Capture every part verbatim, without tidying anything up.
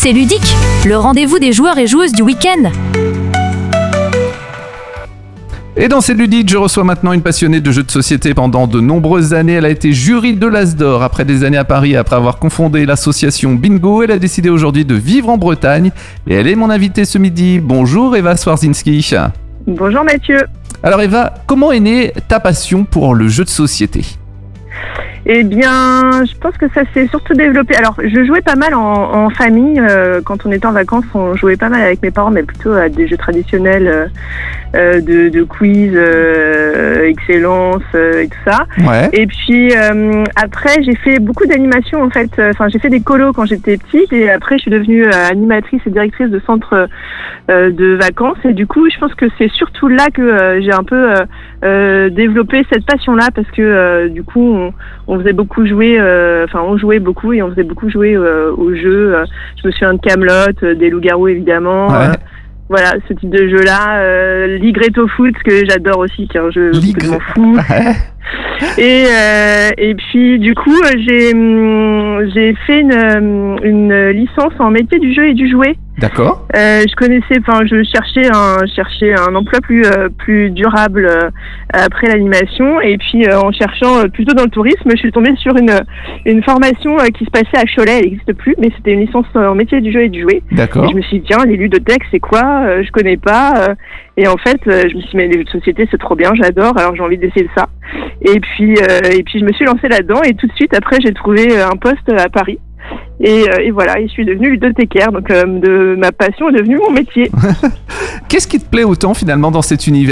C'est Ludique, le rendez-vous des joueurs et joueuses du week-end. Et dans C'est Ludique, je reçois maintenant une passionnée de jeux de société pendant de nombreuses années. Elle a été jury de l'As d'Or. Après des années à Paris, après avoir confondé l'association Bingo, elle a décidé aujourd'hui de vivre en Bretagne. Et elle est mon invitée ce midi. Bonjour Eva Swarzinski. Bonjour Mathieu. Alors Eva, comment est née ta passion pour le jeu de société ? Eh bien, je pense que ça s'est surtout développé. Alors, je jouais pas mal en, en famille. Euh, quand on était en vacances, on jouait pas mal avec mes parents, mais plutôt à des jeux traditionnels euh, euh, de, de quiz, euh, excellence euh, et tout ça. Ouais. Et puis, euh, après, j'ai fait beaucoup d'animations, en fait. Enfin, j'ai fait des colos quand j'étais petite. Et après, je suis devenue euh, animatrice et directrice de centre euh, de vacances. Et du coup, je pense que c'est surtout là que euh, j'ai un peu euh, euh, développé cette passion-là, parce que euh, du coup, on, on faisait beaucoup jouer, euh, enfin on jouait beaucoup et on faisait beaucoup jouer euh, aux jeux. Euh, je me souviens de Kaamelott, euh, des loups-garous évidemment. Ouais. Euh, voilà, ce type de jeu-là. Euh, Ligretto Foot, que j'adore aussi, qui est un jeu complètement fou. Ouais. Et euh, et puis du coup, j'ai hum, j'ai fait une une licence en métier du jeu et du jouet. D'accord. Euh, je connaissais, enfin, je cherchais un, cherchais un emploi plus, euh, plus durable euh, après l'animation, et puis euh, en cherchant euh, plutôt dans le tourisme, je suis tombée sur une, une formation euh, qui se passait à Cholet. Elle n'existe plus, mais c'était une licence en métier du jeu et du jouet. D'accord. Et je me suis dit, tiens, les ludothèques, c'est quoi euh, Je connais pas. Euh, et en fait, euh, je me suis dit, mais les jeux de société, c'est trop bien, j'adore. Alors j'ai envie d'essayer ça. Et puis, euh, et puis je me suis lancée là-dedans, et tout de suite après, j'ai trouvé un poste à Paris. Et, euh, et voilà, je suis devenue ludothécaire, donc euh, de ma passion est devenue mon métier. Qu'est-ce qui te plaît autant finalement dans cet univers ?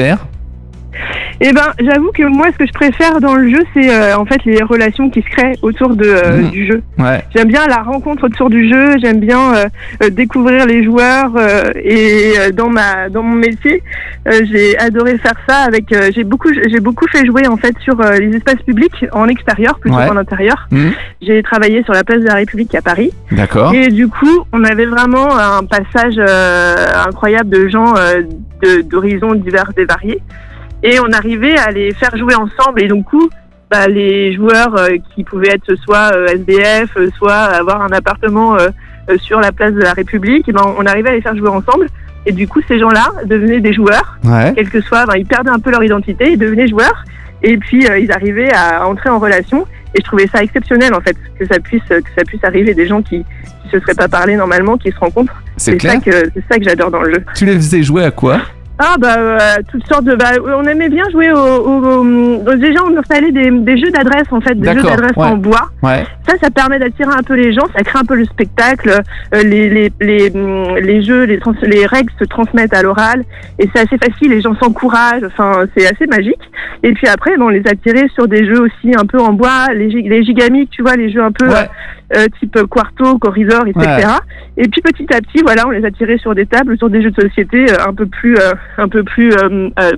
Eh ben, j'avoue que moi, ce que je préfère dans le jeu, c'est euh, en fait les relations qui se créent autour de, euh, mmh. du jeu. Ouais. J'aime bien la rencontre autour du jeu, j'aime bien euh, euh, découvrir les joueurs euh, et euh, dans ma dans mon métier, euh, j'ai adoré faire ça avec. Euh, j'ai beaucoup j'ai beaucoup fait jouer en fait sur euh, les espaces publics en extérieur plutôt Ouais. qu'en intérieur. Mmh. J'ai travaillé sur la place de la République à Paris. D'accord. Et du coup, on avait vraiment un passage euh, incroyable de gens euh, de, d'horizons divers et variés. Et on arrivait à les faire jouer ensemble. Et donc, coup, bah, les joueurs euh, qui pouvaient être soit euh, S D F, euh, soit avoir un appartement euh, euh, sur la place de la République, et ben, on arrivait à les faire jouer ensemble. Et du coup, ces gens-là devenaient des joueurs. Ouais. Quel que soit, ben, ils perdaient un peu leur identité, ils devenaient joueurs. Et puis, euh, ils arrivaient à entrer en relation. Et je trouvais ça exceptionnel, en fait, que ça puisse, que ça puisse arriver, des gens qui qui se seraient pas parlé normalement, qui se rencontrent. C'est C'est clair. ça que, c'est ça que j'adore dans le jeu. Tu les faisais jouer à quoi ? Ah bah euh, toutes sortes de bah on aimait bien jouer au, au, au déjà on installait des, des jeux d'adresse en fait, des D'accord, jeux d'adresse ouais. en bois. Ouais. Ça ça permet d'attirer un peu les gens, ça crée un peu le spectacle, euh, les les les les jeux, les trans- les règles se transmettent à l'oral et c'est assez facile, les gens s'encouragent, enfin c'est assez magique. Et puis après bon, on les attirait sur des jeux aussi un peu en bois, les gig- les gigamiques, tu vois, les jeux un peu Ouais. euh, type Quarto, Corridor, et cetera. Ouais. Et puis petit à petit, voilà, on les a tirés sur des tables, sur des jeux de société euh, un peu plus, euh, un peu plus euh, euh,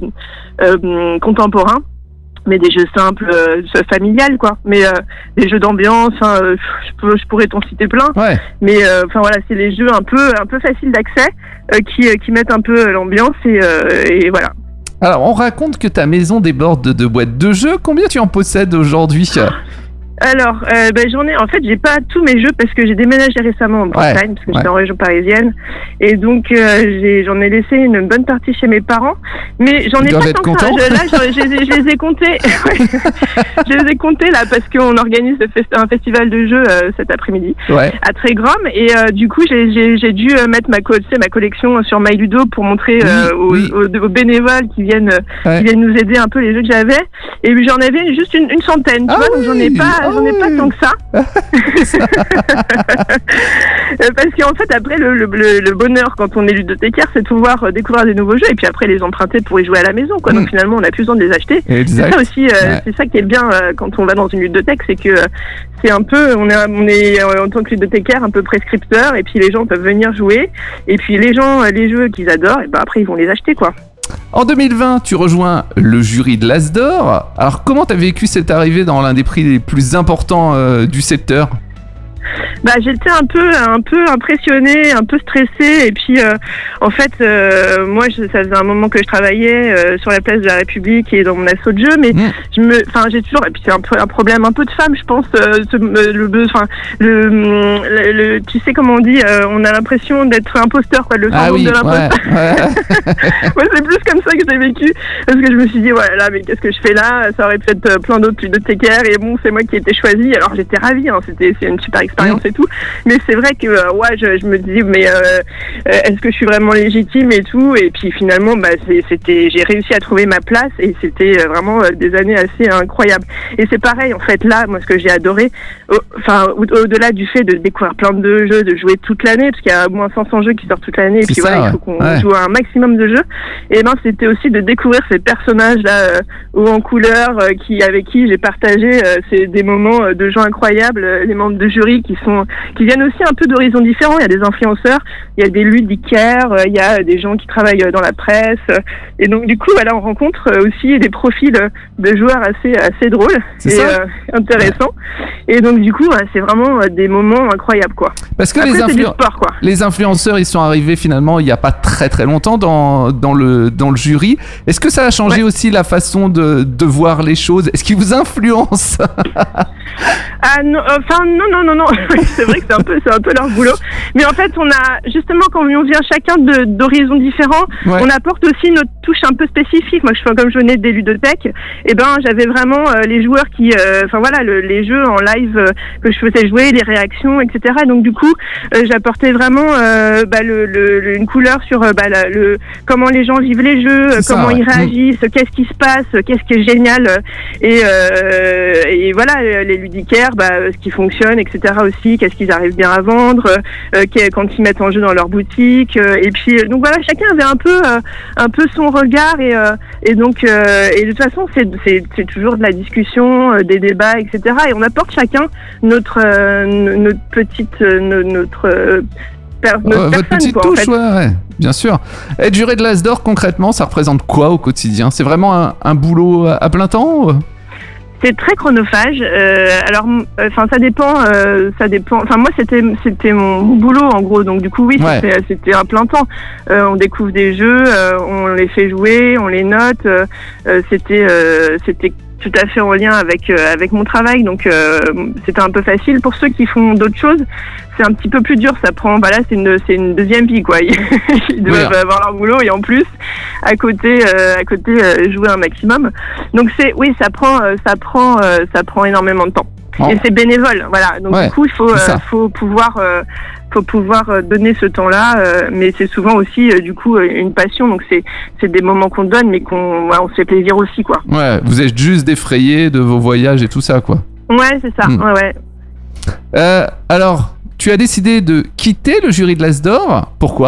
euh, contemporains, mais des jeux simples, euh, familiales, quoi. Mais euh, des jeux d'ambiance, hein, euh, je, peux, je pourrais t'en citer plein. Ouais. Mais enfin euh, voilà, c'est les jeux un peu, un peu faciles d'accès euh, qui, euh, qui mettent un peu l'ambiance et, euh, et voilà. Alors, on raconte que ta maison déborde de, de boîtes de jeux. Combien tu en possèdes aujourd'hui ? Alors, euh, ben, j'en ai, en fait, j'ai pas tous mes jeux parce que j'ai déménagé récemment en Bretagne, Ouais, parce que ouais. j'étais en région parisienne. Et donc, euh, j'ai, j'en ai laissé une bonne partie chez mes parents. Mais j'en Ils ai doivent pas être tant que ça. contents. Je, là, je, je, je, je les ai comptés. Je les ai comptés, là, parce qu'on organise le fest- un festival de jeux euh, cet après-midi Ouais. à Trégrom. Et euh, du coup, j'ai, j'ai, j'ai dû euh, mettre ma, co- tu sais, ma collection sur MyLudo pour montrer euh, Oui, aux, oui. aux, aux bénévoles qui viennent, Ouais. qui viennent nous aider un peu les jeux que j'avais. Et j'en avais juste une, une centaine, tu Ah vois, donc j'en ai oui, pas, ah j'en ai oui. pas tant que ça. Parce qu'en fait, après, le, le, le bonheur quand on est ludothécaire, c'est de pouvoir euh, découvrir des nouveaux jeux et puis après les emprunter pour y jouer à la maison, quoi. Mm. Donc finalement, on n'a plus besoin de les acheter. Exact. C'est ça aussi, euh, Ouais. c'est ça qui est bien euh, quand on va dans une ludothèque, c'est que euh, c'est un peu, on est, on est euh, en tant que ludothécaire un peu prescripteur et puis les gens peuvent venir jouer et puis les gens, euh, les jeux qu'ils adorent, et ben après ils vont les acheter, quoi. En deux mille vingt, tu rejoins le jury de l'As d'Or. Alors, comment t'as vécu cette arrivée dans l'un des prix les plus importants euh, du secteur ? Bah, j'étais un peu, un peu impressionnée, un peu stressée, et puis euh, en fait, euh, moi, je, ça faisait un moment que je travaillais euh, sur la place de la République et dans mon asso de jeu, mais mmh. je me, enfin, j'ai toujours, et puis c'est un peu un problème un peu de femme, je pense, euh, ce, le, enfin, le, le, le, tu sais comment on dit, euh, on a l'impression d'être imposteur, quoi, le syndrome ah oui, de l'imposteur. Ouais, ouais. Moi, c'est plus comme ça que j'ai vécu, parce que je me suis dit, voilà, là, mais qu'est-ce que je fais là? Ça aurait pu être plein d'autres bibliothécaires, et bon, c'est moi qui ai été choisie. Alors j'étais ravie, hein, c'était, c'est une super expérience mmh. et tout, mais c'est vrai que euh, ouais, je, je me dis, mais euh, euh, est-ce que je suis vraiment légitime et tout? Et puis finalement, bah, c'est, c'était, j'ai réussi à trouver ma place, et c'était euh, vraiment euh, des années assez incroyables. Et c'est pareil, en fait, là, moi, ce que j'ai adoré, enfin, au, au-delà du fait de découvrir plein de jeux, de jouer toute l'année, parce qu'il y a au moins cinq cents jeux qui sortent toute l'année, et puis ça, voilà, ouais. il faut qu'on ouais. joue un maximum de jeux. Et ben, c'était aussi de découvrir ces personnages-là, euh, hauts en couleur, euh, qui, avec qui j'ai partagé euh, ces, des moments euh, de jeux incroyables, euh, les membres de jury qui sont, qui viennent aussi un peu d'horizons différents. Il y a des influenceurs, il y a des ludicaires, euh, il y a des gens qui travaillent dans la presse, euh, et donc du coup, voilà, on rencontre euh, aussi des profils de joueurs assez, assez drôles c'est et ça euh, intéressants. Et donc du coup, ouais, c'est vraiment euh, des moments incroyables, quoi. Parce que Après, les, influ- influ- du sport, quoi. les influenceurs, ils sont arrivés finalement il n'y a pas très très longtemps dans, dans, le, dans le jury. Est-ce que ça a changé ouais. aussi la façon de, de voir les choses? Est-ce qu'ils vous influencent? Ah non, enfin non non non non, c'est vrai que c'est un peu c'est un peu leur boulot. Mais en fait, on a justement quand on vient chacun de, d'horizons différents, ouais. on apporte aussi notre touche un peu spécifique. Moi, je fais comme je venais des ludothèques, et ben j'avais vraiment euh, les joueurs qui, enfin euh, voilà, le, les jeux en live euh, que je faisais jouer, les réactions, et cetera. Donc du coup, euh, j'apportais vraiment euh, bah, le, le, une couleur sur euh, bah, la, le comment les gens vivent les jeux, c'est comment ça, ouais. ils réagissent, mmh. qu'est-ce qui se passe, qu'est-ce qui est génial, et, euh, et voilà, les ludicaires, bah, ce qui fonctionne, et cetera aussi, qu'est-ce qu'ils arrivent bien à vendre, euh, quand ils mettent en jeu dans leur boutique, euh, et puis donc voilà, chacun avait un peu, euh, un peu son regard, et, euh, et donc euh, et de toute façon c'est, c'est, c'est toujours de la discussion, euh, des débats, et cetera. Et on apporte chacun notre, euh, notre petite, euh, notre euh, Per, euh, votre petite quoi, touche, en fait. ouais, ouais, bien sûr. Être juré de l'As d'Or, concrètement, ça représente quoi au quotidien? C'est vraiment un, un boulot à plein temps? C'est très chronophage. Euh, alors, enfin, euh, ça dépend. Euh, ça dépend. Enfin, moi, c'était c'était mon boulot en gros. Donc, du coup, oui, ouais. c'était, c'était un plein temps. Euh, on découvre des jeux, euh, on les fait jouer, on les note. Euh, c'était euh, c'était tout à fait en lien avec euh, avec mon travail, donc euh, c'était un peu facile. Pour ceux qui font d'autres choses, c'est un petit peu plus dur. Ça prend, bah là, c'est une c'est une deuxième vie, quoi. Ils doivent oui. avoir leur boulot et en plus à côté euh, à côté euh, jouer un maximum. Donc c'est oui, ça prend euh, ça prend euh, ça prend énormément de temps. Oh. Et c'est bénévole, voilà. Donc ouais, du coup, il faut euh, faut pouvoir euh, faut pouvoir donner ce temps-là, euh, mais c'est souvent aussi euh, du coup une passion. Donc c'est c'est des moments qu'on donne, mais qu'on ouais, on se fait plaisir aussi, quoi. Ouais, vous êtes juste défrayé de vos voyages et tout ça, quoi. Ouais, c'est ça. Mmh. Ouais, ouais. Euh, alors, tu as décidé de quitter le jury de l'As d'Or. Pourquoi ?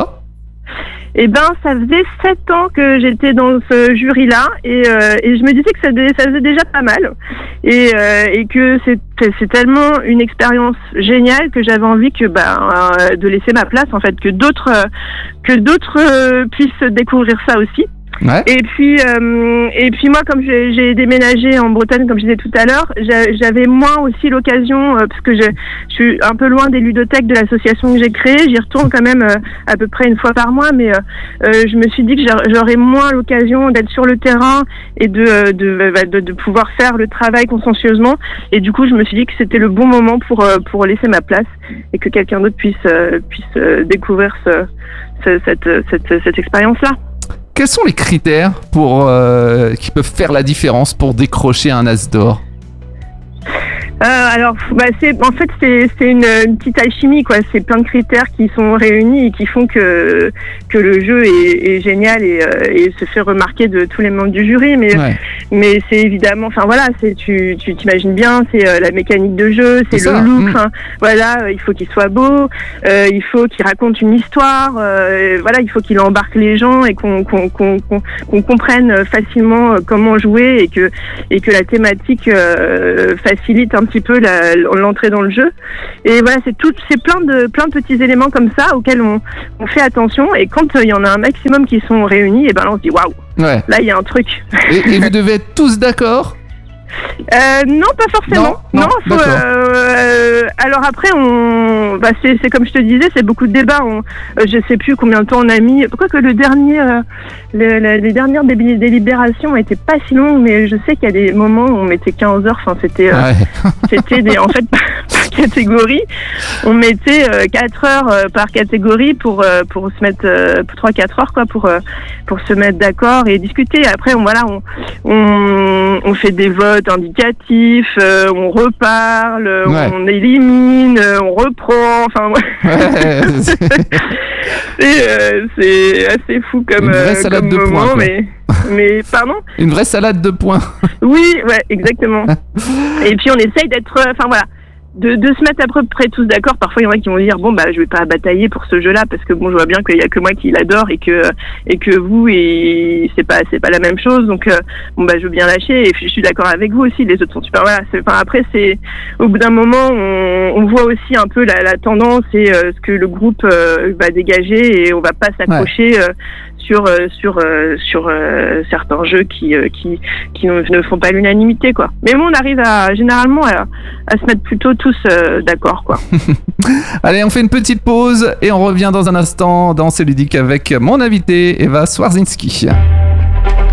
Eh ben, ça faisait sept ans que j'étais dans ce jury-là, et, euh, et je me disais que ça, ça faisait déjà pas mal, et, euh, et que c'est, c'est tellement une expérience géniale que j'avais envie que bah, euh, de laisser ma place, en fait, que d'autres euh, que d'autres euh, puissent découvrir ça aussi. Ouais. Et puis, euh, et puis moi, comme j'ai, j'ai déménagé en Bretagne, comme je disais tout à l'heure, j'avais moins aussi l'occasion, euh, parce que je, je suis un peu loin des ludothèques de l'association que j'ai créée. J'y retourne quand même euh, à peu près une fois par mois, mais euh, je me suis dit que j'aurais moins l'occasion d'être sur le terrain et de, de, de, de pouvoir faire le travail consciencieusement. Et du coup, je me suis dit que c'était le bon moment pour, pour laisser ma place et que quelqu'un d'autre puisse, puisse découvrir ce, ce, cette, cette, cette expérience-là. Quels sont les critères pour, euh, qui peuvent faire la différence pour décrocher un As d'Or ? Euh, alors, bah c'est, en fait, c'est, c'est une, une petite alchimie, quoi. C'est plein de critères qui sont réunis et qui font que que le jeu est, est génial et, euh, et se fait remarquer de tous les membres du jury. Mais ouais. mais c'est évidemment, enfin voilà, c'est tu tu t'imagines bien, c'est euh, la mécanique de jeu, c'est, c'est le ça. look. Mmh. Voilà, euh, il faut qu'il soit beau, euh, il faut qu'il raconte une histoire. Euh, voilà, il faut qu'il embarque les gens et qu'on qu'on qu'on qu'on, qu'on comprenne facilement comment jouer et que et que la thématique euh, facilite un petit peu la, l'entrée dans le jeu. Et voilà, c'est tout, c'est plein de plein de petits éléments comme ça auxquels on, on fait attention. Et quand il euh, y en a un maximum qui sont réunis, et ben là on se dit waouh, ouais. Là il y a un truc. Et, et vous devez être tous d'accord Euh, non, pas forcément. Non, non, faut, d'accord. euh, alors après, on, bah c'est, c'est comme je te disais, c'est beaucoup de débats. On, euh, je sais plus combien de temps on a mis. Pourquoi que le dernier, euh, le, le- les dernières dé- délibérations étaient pas si longues, mais je sais qu'il y a des moments où on mettait quinze heures. Enfin, c'était, euh, Ouais. c'était des, en fait, par catégorie, on mettait euh, quatre heures euh, par catégorie pour euh, pour se mettre euh, trois quatre heures quoi pour euh, pour se mettre d'accord et discuter. Après, on, voilà, on on, on fait des votes indicatifs, euh, on reparle, Ouais. on élimine, euh, on reprend. Enfin, ouais. Ouais, c'est- c'est, euh, c'est assez fou comme, Une vraie euh, salade comme de points, moment, quoi. mais mais pardon. Une vraie salade de points. Oui, ouais, exactement. Et puis on essaye d'être, euh, enfin voilà, de, de se mettre à peu près tous d'accord. Parfois il y en a qui vont dire bon bah je vais pas batailler pour ce jeu-là parce que bon je vois bien qu'il y a que moi qui l'adore et que et que vous et c'est pas c'est pas la même chose. Donc euh, bon bah je veux bien lâcher et puis je suis d'accord avec vous aussi. Les autres sont super. Voilà. C'est, enfin après c'est au bout d'un moment on, on voit aussi un peu la, la tendance et euh, ce que le groupe euh, va dégager et on va pas s'accrocher. Euh, sur euh, sur euh, sur euh, certains jeux qui euh, qui qui ne ne font pas l'unanimité quoi. Mais bon, on arrive à généralement à, à se mettre plutôt tous euh, d'accord quoi. Allez, on fait une petite pause et on revient dans un instant dans C'est ludique avec mon invité Eva Swarzinski.